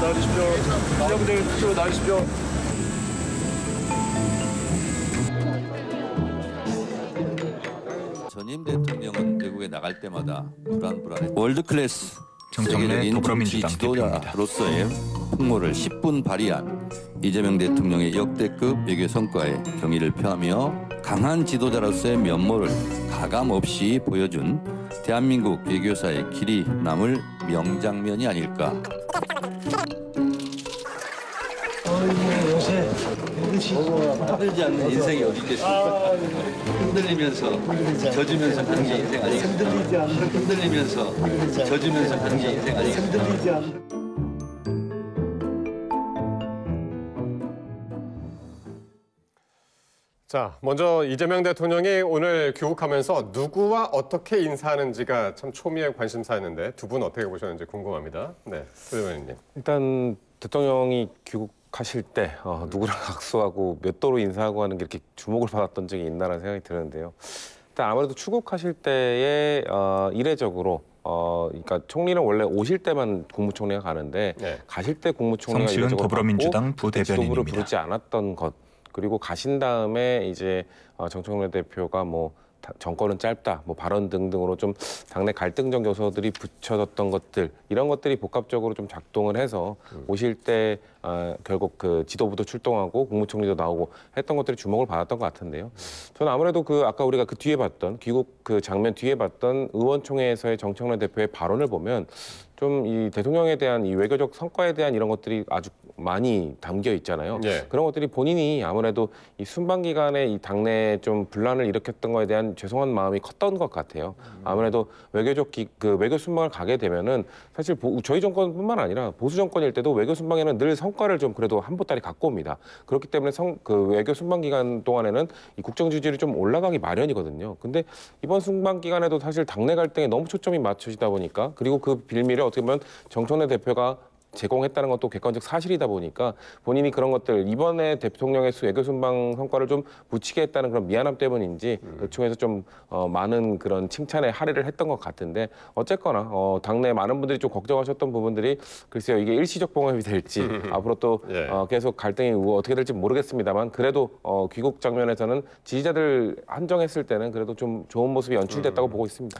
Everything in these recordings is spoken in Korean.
나와주십시오. 여러분들 이쪽으로 나와주십시오. 전임 대통령은 외국에 나갈 때마다 불안해. 월드클래스 정청래 세계적인 정치 더불어민주당 대표입니다. 지도자로서의 풍모를 10분 발휘한 이재명 대통령의 역대급 외교 성과에 경의를 표하며 강한 지도자로서의 면모를 가감없이 보여준 대한민국 외교사의 길이 남을 명장면이 아닐까. 요새 힘들지 않는 인생이 어디 있겠습니까? 흔들리면서 젖으면서 가는 게 인생 아니겠습니까? 흔들리면서 젖으면서 가는 게 인생 아니겠습니까? 자, 먼저 이재명 대통령이 오늘 귀국하면서 누구와 어떻게 인사하는지가 참 초미의 관심사였는데 두 분 어떻게 보셨는지 궁금합니다. 네, 조 대변인님. 일단 대통령이 귀국하실 때 누구랑 악수하고 몇 도로 인사하고 하는 게 이렇게 주목을 받았던 적이 있나라는 생각이 드는데요. 일단 아무래도 출국하실 때에 이례적으로 그러니까 총리는 원래 오실 때만 국무총리가 가는데 네. 가실 때 국무총리가 성시은 이례적으로 더불어민주당 받고 지도부를 부대변인입니다. 부르지 않았던 것, 그리고 가신 다음에 이제 정청래 대표가 뭐 정권은 짧다, 뭐 발언 등등으로 좀 당내 갈등적 요소들이 붙여졌던 것들, 이런 것들이 복합적으로 좀 작동을 해서 오실 때 결국 그 지도부도 출동하고 국무총리도 나오고 했던 것들이 주목을 받았던 것 같은데요. 저는 아무래도 아까 우리가 그 뒤에 봤던 귀국 그 장면 뒤에 봤던 의원총회에서의 정청래 대표의 발언을 보면 좀 이 대통령에 대한 이 외교적 성과에 대한 이런 것들이 아주 많이 담겨 있잖아요. 예. 그런 것들이 본인이 아무래도 이 순방 기간에 이 당내에 좀 분란을 일으켰던 거에 대한 죄송한 마음이 컸던 것 같아요. 아무래도 외교적 외교 순방을 가게 되면은 사실 저희 정권뿐만 아니라 보수 정권일 때도 외교 순방에는 늘 성과를 좀 그래도 한 보따리 갖고 옵니다. 그렇기 때문에 외교 순방 기간 동안에는 이 국정 지지율이 좀 올라가기 마련이거든요. 근데 이번 순방 기간에도 사실 당내 갈등에 너무 초점이 맞춰지다 보니까, 그리고 그 빌미를 어떻게 보면 정청래 대표가 제공했다는 것도 객관적 사실이다 보니까 본인이 그런 것들 이번에 대통령의 외교 순방 성과를 좀 묻히게 했다는 그런 미안함 때문인지 의총에서 좀 많은 그런 칭찬에 할애를 했던 것 같은데, 어쨌거나 당내 많은 분들이 좀 걱정하셨던 부분들이 글쎄요, 이게 일시적 봉합이 될지 앞으로 또 예. 계속 갈등이 어떻게 될지 모르겠습니다만, 그래도 귀국 장면에서는 지지자들 한정했을 때는 그래도 좀 좋은 모습이 연출됐다고 보고 있습니다.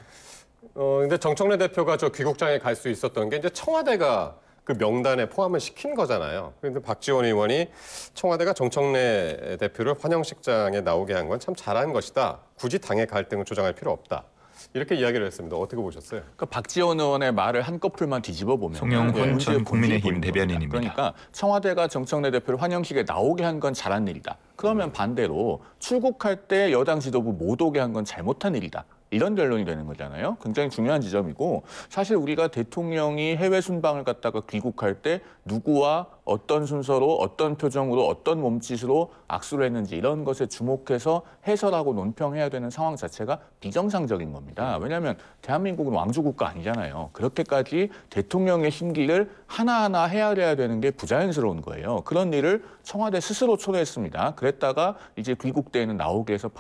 근데 정청래 대표가 저 귀국장에 갈 수 있었던 게 이제 청와대가 그 명단에 포함을 시킨 거잖아요. 그런데 박지원 의원이 청와대가 정청래 대표를 환영식장에 나오게 한 건 참 잘한 것이다. 굳이 당의 갈등을 조장할 필요 없다. 이렇게 이야기를 했습니다. 어떻게 보셨어요? 그러니까 박지원 의원의 말을 한꺼풀만 뒤집어 보면 송영훈 전 국민의힘 대변인입니다. 그러니까 청와대가 정청래 대표를 환영식에 나오게 한 건 잘한 일이다. 그러면 반대로 출국할 때 여당 지도부 못 오게 한 건 잘못한 일이다. 이런 결론이 되는 거잖아요. 굉장히 중요한 지점이고, 사실 우리가 대통령이 해외 순방을 갔다가 귀국할 때 누구와 어떤 순서로 어떤 표정으로 어떤 몸짓으로 악수를 했는지 이런 것에 주목해서 해설하고 논평해야 되는 상황 자체가 비정상적인 겁니다. 왜냐하면 대한민국은 왕조국가 아니잖아요. 그렇게까지 대통령의 심기를 하나하나 헤아려야 되는 게 부자연스러운 거예요. 그런 일을 청와대 스스로 초래했습니다. 그랬다가 이제 귀국 때에는 나오게 해서